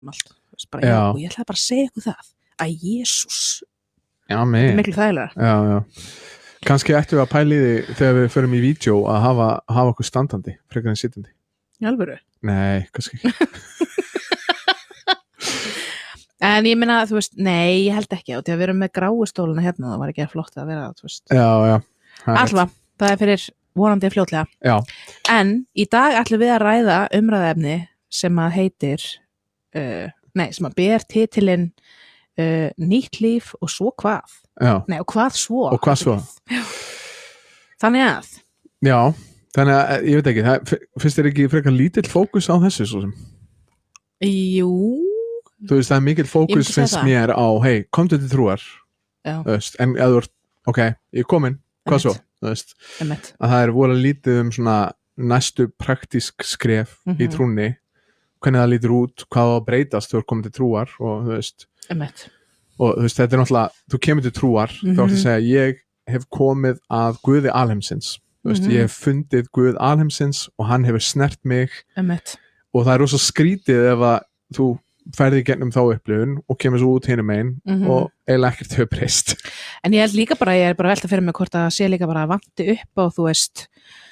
allt, bara, já, og ég ætlaði bara að segja ykkur það að Jesús er miklu þægilega. Kannski ættum við að pæla í því þegar við förum í vídeo að hafa okkur standandi frekar en sitjandi. Í alvöru? Nei, kannski ekki. En ég meina, þú veist, nei, ég held ekki, og því að við erum með gráustóluna hérna, það var ekki flott að vera, þú veist. Já. Alltaf, það fyrir vonandi fljótlega. Já. En í dag ætlum við að ræða umræðefni sem að heitir, sem að ber titilinn nýtt líf og svo hvað. Já. Nei, og hvað svo. Og hvað svo. Já. Þannig að. Já, þannig að, ég veit ekki, finnst þér ekki frekar lítill fókus á þessu svo sem? Jú. Þú veist, það er mikill fókus finnst mér á, hei, komdu til trúar. Já. En ef þú ert, ok, ég er komin, hvað svo? Þú veist, að það er voru lítið svona næstu praktísk skref í trúnni, hvernig það lítur út, hvað það breytast þú ert komin til trúar og þú veist, og þú veist, þetta er náttúrulega, þú kemur til trúar, þá ertu að segja, ég hef komið að Guði alheimsins, þú veist, ég hef fundið Guð alheimsins og hann hefur snert mig og það er rosa skrítið ef að þú ferði gennum þá upplifun og kemur svo út hinum einn og eiginlega ekkert hefur breyst. En ég held líka bara, ég er bara velta fyrir mig hvort að sé líka bara vanti upp á, þú veist,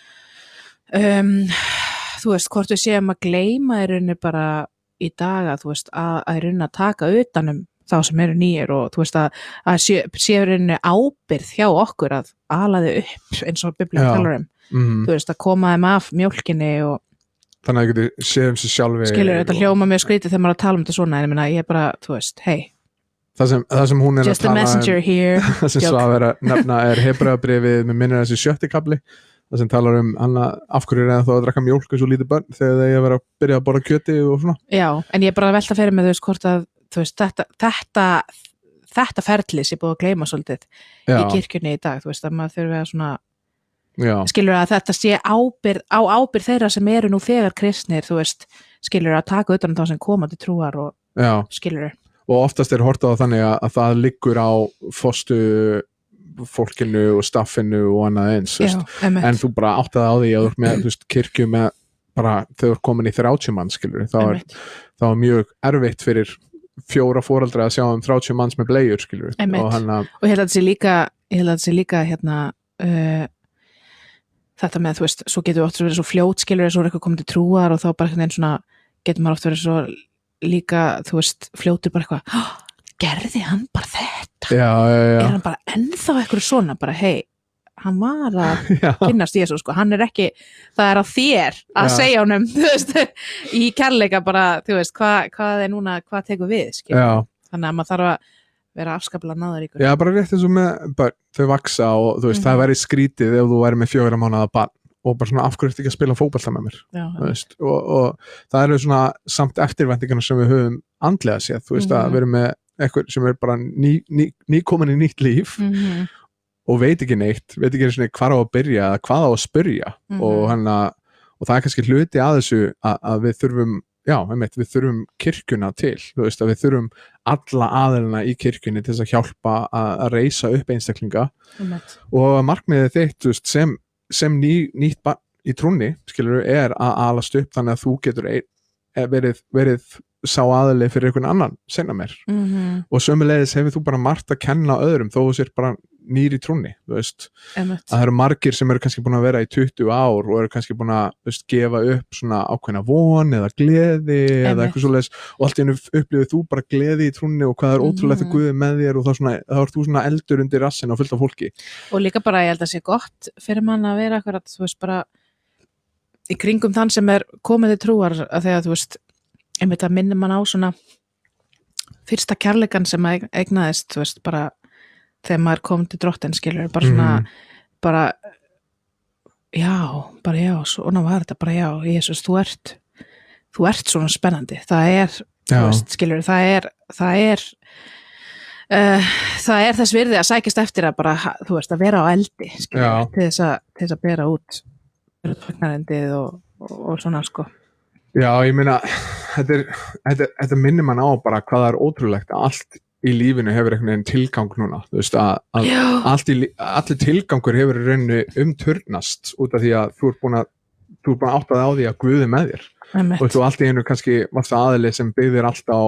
hvort við séum að gleyma í rauninni bara í dag að, þú veist, að í rauninni að taka utanum þá sem eru nýjir og þú veist að sé í rauninni ábyrgð hjá okkur að ala þau upp eins og Biblían talar þú veist, að koma þeim af mjólkinni og þannig að ég geti séð sér sjálfi skilur, þetta hljóma mjög skrítið þegar maður að tala þetta svona en ég er bara, þú veist, hey það sem hún er just a messenger here það sem svo að vera nefna er Hebreabréfið með minnir þessi 7. kafli það sem talar Anna, af hverju er það þá að drakka mjólk eins og lítið börn þegar þeir að vera að byrja að borða kjöti og svona. Já, en ég er bara að velta fyrir mig þú veist hvort að, þú veist, þetta ferli sé búið að gleyma svolítið í kirkjunni í dag, þú veist, að maður þurfi að svona skilur að þetta sé ábyrgð þeirra sem eru nú þegar kristnir, þú veist, skilur að taka utan þá sem koma til trúar og skilur. Og oftast er horft á þannig að það liggur á fostu fólkinu og staffinu og annað eins, en þú bara áttaði á því að þú ert með, þú veist, kirkju með bara þegar þú ert komin í 30 manns, skilur, þá er mjög erfitt fyrir 4 foreldra að sjá 30 manns með bleiur, skilur. Og ég held að þetta sé líka hérna þetta með, þú veist, svo getur við oft verið svo fljót skilur, svo er eitthvað komið til trúar og þá bara einhvern veginn svona, getur maður oft verið svo líka, þú veist, fljótur bara eitthvað, gerði hann bara þetta? Er hann bara ennþá eitthvað svona, bara, hei, hann var að kynnast Jesús, sko, hann er ekki, það er á þér að segja honum, þú veist, í kærleika bara, þú veist, hvað er núna, hvað tekur við, skilur, þannig að maður þarf að vera afskaplega náðaríkur. Já, bara rétt eins og með börn, þau vaksa og þú veist, það væri skrítið ef þú væri með 4 mánaða barn og bara svona af hverju ertu ekki að spila fótbolta með mér, þú veist, og það eru svona samt eftirvæntingarna sem við höfum andlega séð, þú veist, að við erum með eitthvað sem er bara nýkomin í nýtt líf og veit ekki neitt, veit ekki einu hvað á að byrja eða hvað á að spyrja og það er kannski hluti að þessu að við þurfum við þurfum kirkjuna til, þú veist, að við þurfum alla aðilina í kirkjunni til þess að hjálpa að reisa upp einstaklinga og markmiðið þitt, þú veist, sem nýtt barn í trúnni, skilur, er að alast upp þannig að þú getur verið sá aðili fyrir einhvern annan seinna mér og sömuleiðis hefur þú bara margt að kenna öðrum þó þú sér bara nýr í trúnni, þú veist, að það eru margir sem eru kannski búin að vera í 20 ár og eru kannski búin að, þú veist, gefa upp svona ákveðna von eða gleði eða eitthvað svoleiðis og allt í einu upplifir þú bara gleði í trúnni og hvað er ótrúlegt að Guði með þér og þá ert þú svona eldur undir rassinn og fullt af fólki. Og líka bara, ég held að sé gott fyrir mann að vera akkurat, þú veist, bara í kringum þann sem er komið til trúar að þegar, þú veist, einmitt að minnir mann á svona fyrsta kærleikan sem eignaðist, þú veist, bara þegar maður kom til Drottinn, skilur, bara svona bara svona var þetta bara Jesús, þú ert svona spennandi, það er þú veist, skilur, það er þess virði að sækist eftir að bara, þú veist, að vera á eldi, skilur, til þess að bera út fagnarendið og svona, sko. Já, ég meina, þetta minnir mann á bara hvað það er ótrúlegt að allt í lífinu hefur einhvern veginn tilgang núna, þú veist, að allir tilgangur hefur í rauninni umturnast út af því að þú ert búin að átta þig á því að Guð er með þér og þú allt í einu kannski varst aðili sem byggðir alltaf á